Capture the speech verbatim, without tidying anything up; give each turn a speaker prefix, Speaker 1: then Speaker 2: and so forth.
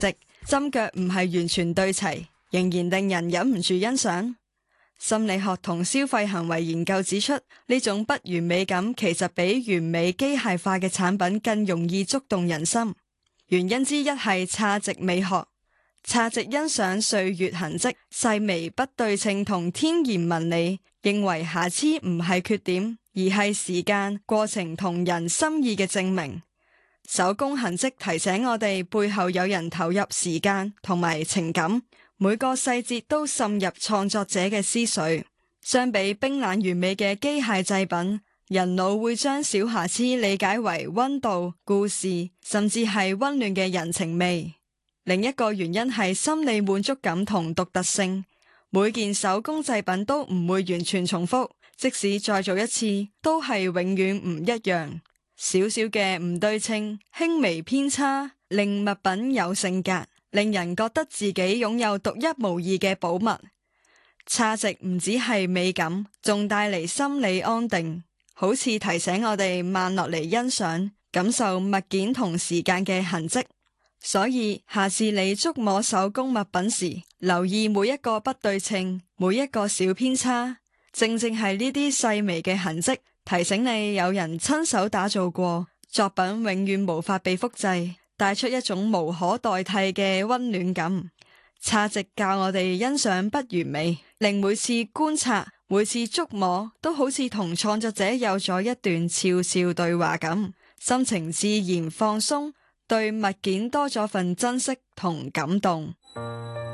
Speaker 1: 直針腳唔係完全對齊，仍然令人忍唔住欣賞。心理學同消費行為研究指出，呢種不完美感其實比完美機械化嘅產品更容易觸動人心。原因之一係侘寂美學。侘寂欣賞歲月痕跡、細微不對稱同天然紋理，認為瑕疵唔係缺點，而係時間、過程同人心意嘅證明。手工痕跡提醒我哋背後有人投入時間同埋情感，每個細節都滲入創作者嘅思緒。相比冰冷完美嘅機械製品，人腦會將小瑕疵理解為溫度、故事，甚至係溫暖嘅人情味。另一個原因係心理滿足感同獨特性，每件手工製品都唔會完全重複，即使再做一次，都係永遠唔一樣。小小嘅唔對稱、輕微偏差，令物品有性格，令人覺得自己擁有獨一無二嘅寶物。侘寂唔只係美感，仲帶嚟心理安定，好似提醒我哋慢落嚟欣賞、感受物件同時間嘅痕跡。所以下次你觸摸手工物品時，留意每一個不對稱，每一個小偏差，正正係呢啲細微嘅痕跡，提醒你有人親手打造過，作品永遠無法被複製，帶出一種無可代替嘅溫暖感。侘寂教我哋欣賞不完美，令每次觀察、每次觸摸都好似同創作者有咗一段悄悄對話咁，心情自然放鬆，對物件多咗份珍惜同感動。